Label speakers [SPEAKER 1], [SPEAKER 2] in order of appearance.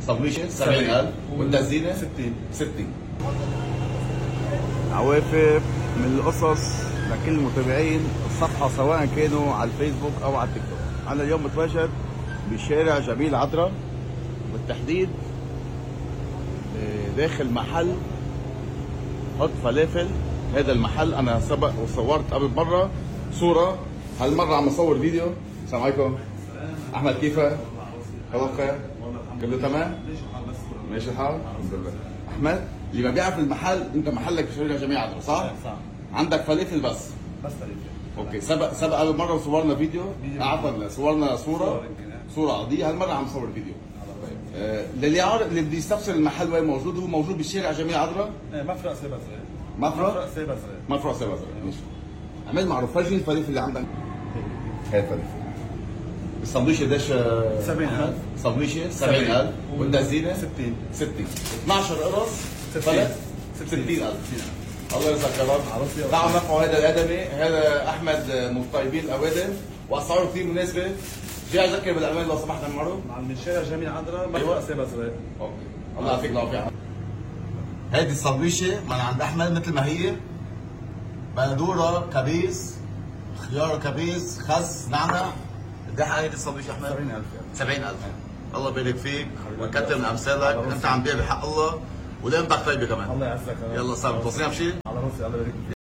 [SPEAKER 1] سبويشه 70,000 والتزيينه 60.
[SPEAKER 2] عوافر من القصص لكل متابعين الصفحة سواء كانوا على الفيسبوك أو على التيك توك. أنا اليوم متواجد بشارع جميل عطرة، بالتحديد داخل محل حط فلافل. هذا المحل أنا سبق وصورت قبل مرة صورة، هالمرة عم أصور فيديو. السلام عليكم. أحمد كيفك؟ كله بخير؟ كله تمام؟ ماشي الحال؟ الحمد لله. أحمد اللي ما بيعرف المحل، أنت محلك بشارع جميل عطرة صح؟
[SPEAKER 3] صح.
[SPEAKER 2] عندك فلافل بس
[SPEAKER 3] فلافل.
[SPEAKER 2] اوكي. سبق قبل مره وصورنا فيديو، عفوا صورنا صوره عاديه. هالمره عم نصور فيديو. اللي بده يستفسر المحل وين موجود، هو موجود بالشارع جميع عذرا،
[SPEAKER 3] مفرق سيبا صغير.
[SPEAKER 2] مفرق سيبا صغير. ماشي. عمل معروف. فرجي الفلافل اللي عندك. هاي الفلافل. السندويشه قديش؟
[SPEAKER 3] 70,000.
[SPEAKER 2] سندويشه 70,000 والتزيينه 60. 12 قرص فلت 60,000. الله يرزقك يا رب. تعالوا نرفعوا هذا الادمي. هذا احمد من طيبين الاوادم واسعاره كثير مناسبه. جاي اذكر بالامان لو سمحت عمرو.
[SPEAKER 3] من شارع جميل عذرا مفرق سيبا صغير.
[SPEAKER 2] اوكي. الله يعطيك العافيه. هذه السندويشه من عند احمد مثل ما هي، بندوره كبيس، خيار كبيس، خس، نعنع. قد ايه هذه السندويشه احمد؟
[SPEAKER 3] 70,000.
[SPEAKER 2] 70,000. الله يبارك فيك ويكثر من امثالك. انت عم تبيع بحق الله ولقيمتك طيبه كمان.
[SPEAKER 3] الله يعزك.
[SPEAKER 2] يلا صار توصينا بشيء؟
[SPEAKER 3] على راسي. الله يبارك فيك.